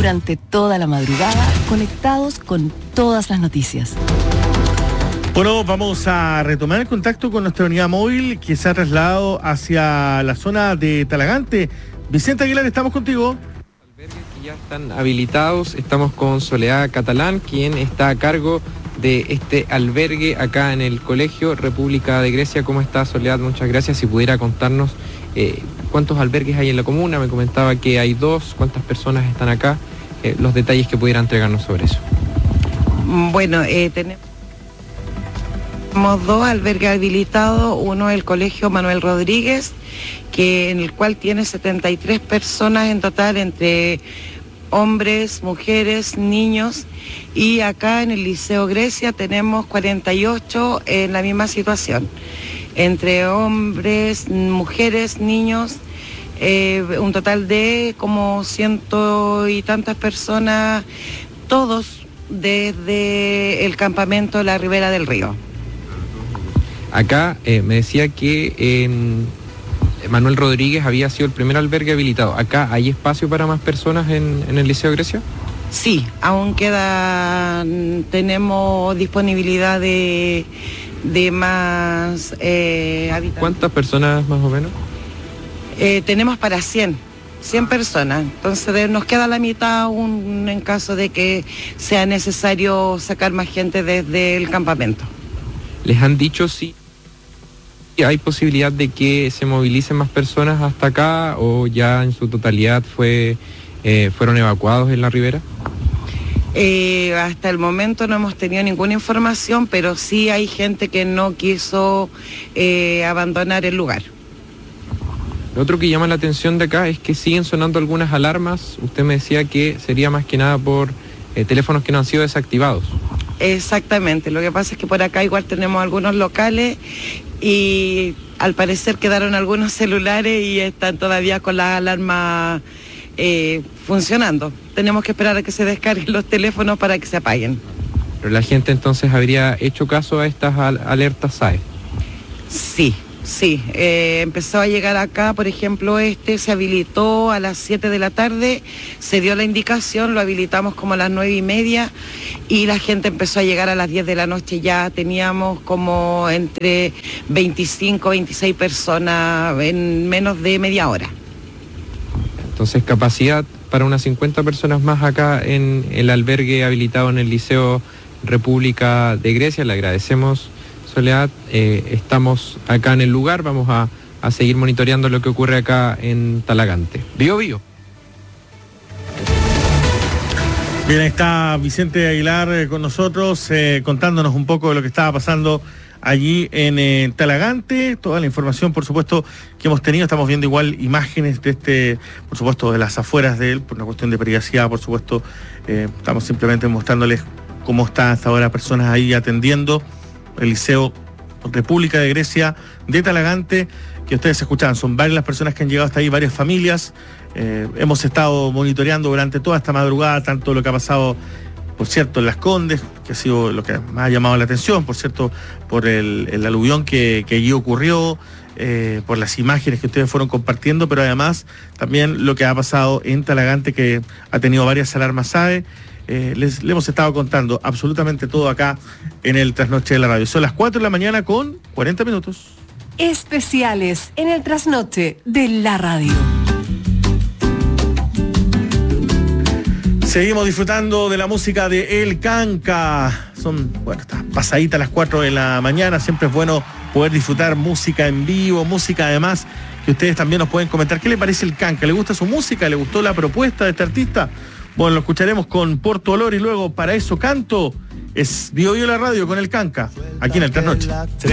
Durante toda la madrugada, conectados con todas las noticias. Bueno, vamos a retomar el contacto con nuestra unidad móvil que se ha trasladado hacia la zona de Talagante. Vicente Aguilar, estamos contigo. Albergues que ya están habilitados, estamos con Soledad Catalán, quien está a cargo de este albergue acá en el Colegio República de Grecia. ¿Cómo está, Soledad? Muchas gracias. Si pudiera contarnos cuántos albergues hay en la comuna, me comentaba que hay 2, cuántas personas están acá, los detalles que pudiera entregarnos sobre eso. Bueno, tenemos 2 albergues habilitados, uno es el Colegio Manuel Rodríguez, en el cual tiene 73 personas en total, entre hombres, mujeres, niños, y acá en el Liceo Grecia tenemos 48 en la misma situación, entre hombres, mujeres, niños, un total de como 100 y tantas personas, todos desde el campamento de la Ribera del Río. Acá me decía que Manuel Rodríguez había sido el primer albergue habilitado. ¿Acá hay espacio para más personas en el Liceo Grecia? Sí, aún tenemos disponibilidad de más habitantes. ¿Cuántas personas más o menos? Tenemos para 100 personas, entonces nos queda la mitad aún en caso de que sea necesario sacar más gente desde el campamento. ¿Les han dicho si hay posibilidad de que se movilicen más personas hasta acá o ya en su totalidad fueron evacuados en la ribera? Hasta el momento no hemos tenido ninguna información, pero sí hay gente que no quiso abandonar el lugar. Lo otro que llama la atención de acá es que siguen sonando algunas alarmas. Usted me decía que sería más que nada por teléfonos que no han sido desactivados. Exactamente, lo que pasa es que por acá igual tenemos algunos locales y al parecer quedaron algunos celulares y están todavía con las alarmas funcionando. Tenemos que esperar a que se descarguen los teléfonos para que se apaguen. Pero la gente entonces habría hecho caso a estas alertas SAE. Sí, empezó a llegar acá, por ejemplo, se habilitó a las 7 de la tarde, se dio la indicación, lo habilitamos como a las 9:30 y la gente empezó a llegar a las 10 de la noche, ya teníamos como entre 25, 26 personas en menos de media hora. Entonces, capacidad para unas 50 personas más acá en el albergue habilitado en el Liceo República de Grecia. Le agradecemos, Soledad. Estamos acá en el lugar, vamos a seguir monitoreando lo que ocurre acá en Talagante. Bio. Bien, está Vicente Aguilar con nosotros, contándonos un poco de lo que estaba pasando allí en Talagante. Toda la información, por supuesto, que hemos tenido. Estamos viendo igual imágenes de por supuesto, de las afueras de él, por una cuestión de privacidad, por supuesto. Estamos simplemente mostrándoles cómo están hasta ahora personas ahí atendiendo el Liceo República de Grecia de Talagante, que ustedes escuchaban. Son varias las personas que han llegado hasta ahí, varias familias. Hemos estado monitoreando durante toda esta madrugada, tanto lo que ha pasado, por cierto, en Las Condes, que ha sido lo que más ha llamado la atención, por cierto, por el aluvión que allí ocurrió, por las imágenes que ustedes fueron compartiendo, pero además también lo que ha pasado en Talagante, que ha tenido varias alarmas SAE. Le hemos estado contando absolutamente todo acá en el Trasnoche de la Radio. Son las 4 de la mañana con 40 minutos. Especiales en el Trasnoche de la Radio. Seguimos disfrutando de la música de El Canca. Está pasadita a las 4 de la mañana. Siempre es bueno poder disfrutar música en vivo, música además que ustedes también nos pueden comentar. ¿Qué le parece El Canca? ¿Le gusta su música? ¿Le gustó la propuesta de este artista? Bueno, lo escucharemos con Porto Olor y luego Para Eso Canto. Es Bio la Radio con El Canca, aquí en el Trasnoche.